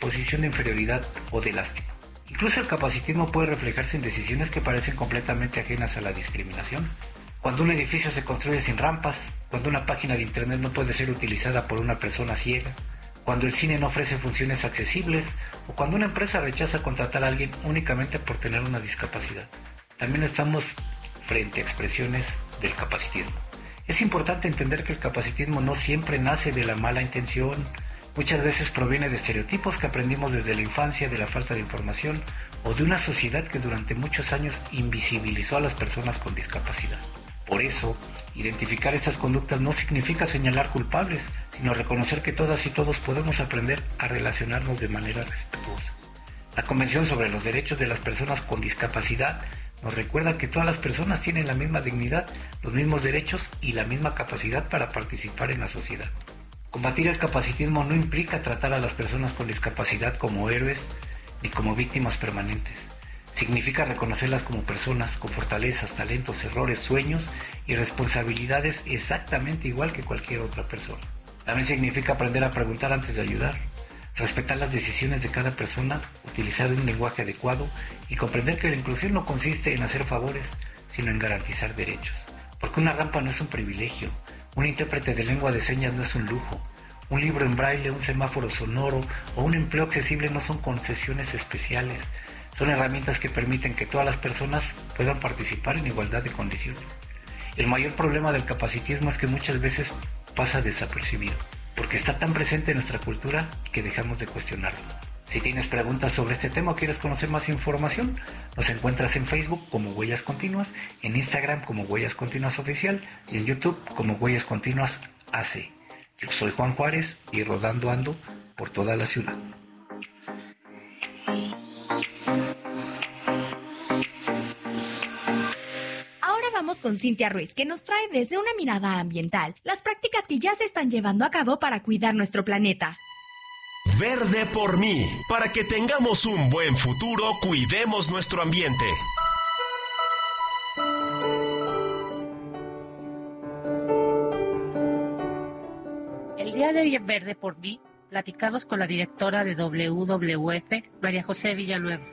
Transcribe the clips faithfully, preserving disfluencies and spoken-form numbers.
posición de inferioridad o de lástima. Incluso el capacitismo puede reflejarse en decisiones que parecen completamente ajenas a la discriminación. Cuando un edificio se construye sin rampas, cuando una página de internet no puede ser utilizada por una persona ciega, cuando el cine no ofrece funciones accesibles o cuando una empresa rechaza contratar a alguien únicamente por tener una discapacidad. También estamos frente a expresiones del capacitismo. Es importante entender que el capacitismo no siempre nace de la mala intención. Muchas veces proviene de estereotipos que aprendimos desde la infancia, de la falta de información o de una sociedad que durante muchos años invisibilizó a las personas con discapacidad. Por eso, identificar estas conductas no significa señalar culpables, sino reconocer que todas y todos podemos aprender a relacionarnos de manera respetuosa. La Convención sobre los Derechos de las Personas con Discapacidad nos recuerda que todas las personas tienen la misma dignidad, los mismos derechos y la misma capacidad para participar en la sociedad. Combatir el capacitismo no implica tratar a las personas con discapacidad como héroes ni como víctimas permanentes. Significa reconocerlas como personas con fortalezas, talentos, errores, sueños y responsabilidades exactamente igual que cualquier otra persona. También significa aprender a preguntar antes de ayudar, respetar las decisiones de cada persona, utilizar un lenguaje adecuado y comprender que la inclusión no consiste en hacer favores, sino en garantizar derechos. Porque una rampa no es un privilegio, un intérprete de lengua de señas no es un lujo, un libro en braille, un semáforo sonoro o un empleo accesible no son concesiones especiales. Son herramientas que permiten que todas las personas puedan participar en igualdad de condiciones. El mayor problema del capacitismo es que muchas veces pasa desapercibido, porque está tan presente en nuestra cultura que dejamos de cuestionarlo. Si tienes preguntas sobre este tema o quieres conocer más información, nos encuentras en Facebook como Huellas Continuas, en Instagram como Huellas Continuas Oficial y en YouTube como Huellas Continuas A C. Yo soy Juan Juárez y rodando ando por toda la ciudad. Vamos con Cintia Ruiz, que nos trae desde una mirada ambiental las prácticas que ya se están llevando a cabo para cuidar nuestro planeta. Verde por mí. Para que tengamos un buen futuro, cuidemos nuestro ambiente. El día de hoy en Verde por mí, platicamos con la directora de W W F, María José Villanueva.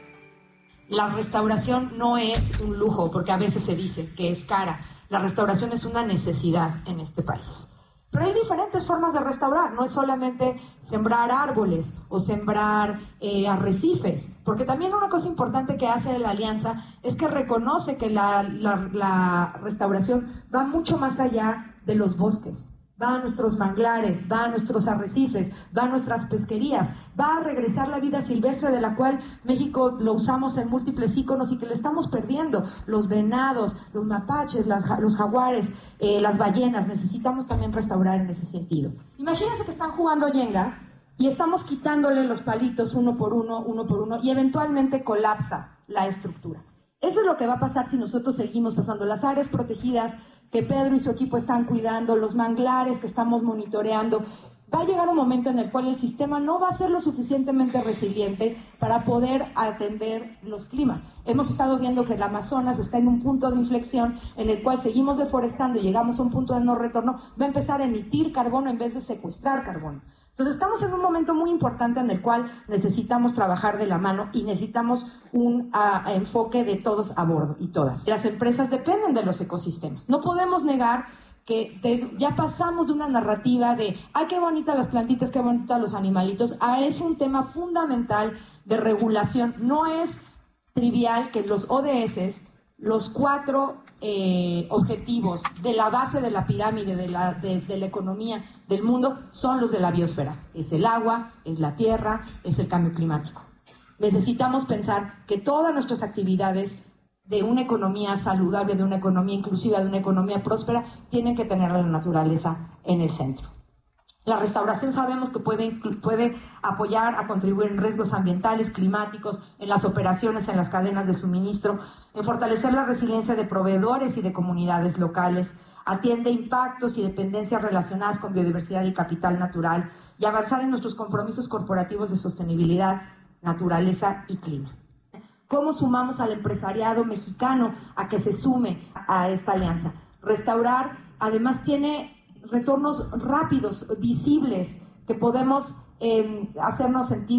La restauración no es un lujo, porque a veces se dice que es cara. La restauración es una necesidad en este país. Pero hay diferentes formas de restaurar, no es solamente sembrar árboles o sembrar eh, arrecifes, porque también una cosa importante que hace la Alianza es que reconoce que la, la, la restauración va mucho más allá de los bosques. Va a nuestros manglares, va a nuestros arrecifes, va a nuestras pesquerías, va a regresar la vida silvestre de la cual México lo usamos en múltiples íconos y que le estamos perdiendo. Los venados, los mapaches, las, los jaguares, eh, las ballenas, necesitamos también restaurar en ese sentido. Imagínense que están jugando Jenga y estamos quitándole los palitos uno por uno, uno por uno, y eventualmente colapsa la estructura. Eso es lo que va a pasar si nosotros seguimos pasando las áreas protegidas que Pedro y su equipo están cuidando, los manglares que estamos monitoreando. Va a llegar un momento en el cual el sistema no va a ser lo suficientemente resiliente para poder atender los climas. Hemos estado viendo que el Amazonas está en un punto de inflexión en el cual seguimos deforestando y llegamos a un punto de no retorno, va a empezar a emitir carbono en vez de secuestrar carbono. Entonces estamos en un momento muy importante en el cual necesitamos trabajar de la mano y necesitamos un uh, enfoque de todos a bordo y todas. Las empresas dependen de los ecosistemas. No podemos negar que de, ya pasamos de una narrativa de ¡ay, qué bonitas las plantitas, qué bonitas los animalitos! A es un tema fundamental de regulación. No es trivial que los O D S, los cuatro eh, objetivos de la base de la pirámide de la, de, de la economía del mundo son los de la biosfera. Es el agua, es la tierra, es el cambio climático. Necesitamos pensar que todas nuestras actividades de una economía saludable, de una economía inclusiva, de una economía próspera, tienen que tener a la naturaleza en el centro. La restauración sabemos que puede, puede apoyar a contribuir en riesgos ambientales, climáticos, en las operaciones, en las cadenas de suministro, en fortalecer la resiliencia de proveedores y de comunidades locales, atiende impactos y dependencias relacionadas con biodiversidad y capital natural y avanzar en nuestros compromisos corporativos de sostenibilidad, naturaleza y clima. ¿Cómo sumamos al empresariado mexicano a que se sume a esta alianza? Restaurar, además, tiene retornos rápidos, visibles, que podemos eh, hacernos sentir